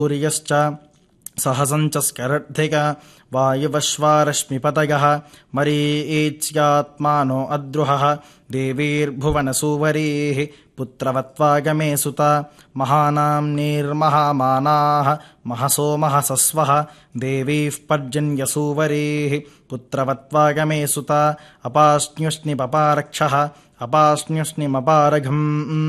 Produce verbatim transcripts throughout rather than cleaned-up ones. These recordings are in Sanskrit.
सूर्यश्च सहसञ्च स्करद्धिक वायुवश्वारश्मिपतयः मरीच्यात्मानो अद्रुहः देवीर्भुवनसूवरीः पुत्रवत्वागमे सुता महानाम्नीर्महामानाः महसो महसस्वः देवीः पर्जन्यसूवरीः पुत्रवत्वागमे सुता अपास्न्युष्णिपपारक्षः अपास्न्युष्णिमपारघम्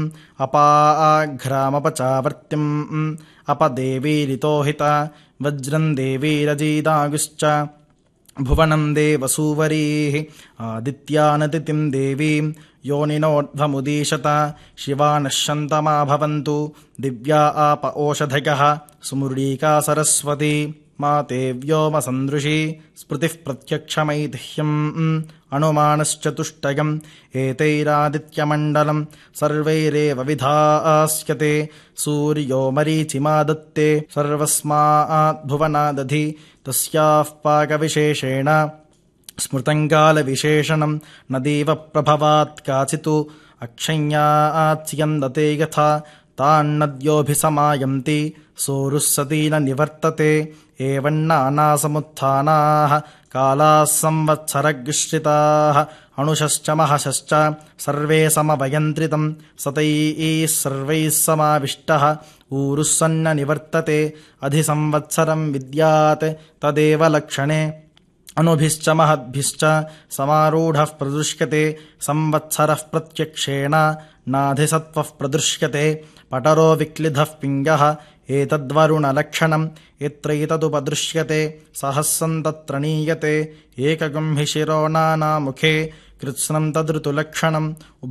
अपाघ्रामपचावर्तिम् अपदेवीरितोहिता वज्रम् देवीरजीदागुश्च भुवनम् देवसूवरीः आदित्यानदितिम् देवीम् योनिनोर्ध्वमुदीशत शिवा नश्यन्तमा भवन्तु दिव्या आप ओषधयः सुमुरीका सरस्वती माते व्योमसन्दृशी स्मृतिः प्रत्यक्षमैतिह्यम् अनुमानश्चतुष्टयम् एतैरादित्यमण्डलम् सर्वैरेव विधास्यते सूर्यो मरीचिमा दत्ते सर्वस्माद्भुवनादधि तस्याः पाकविशेषेण स्मृतम् कालविशेषणम् न देवप्रभवात् काचित् अक्षय्याच्यन्दते यथा तान्नद्योऽभिसमायन्ति सोरुः सती न निवर्तते एवं नानासमुत्थानाः कालाः संवत्सरगुश्रिताः अणुशश्च महशश्च सर्वे समवयन्त्रितम् सतैः सर्वैः समाविष्टः ऊरुः सन्न निवर्तते अधिसंवत्सरम् विद्यात् तदेव लक्षणे अणुभिश्च महद्भिश्च समारूढः प्रदृश्यते संवत्सरः प्रत्यक्षेण नाधिसत्त्वः प्रदृश्यते पटरो विक्लिधः पिङ्गः एतद्वरुणलक्षणम् यत्रैतदुपदृश्यते सहस्रम् तत्र नीयते एकगं हि शिरो नानामुखे कृत्स्नम् तदृतुलक्षणम्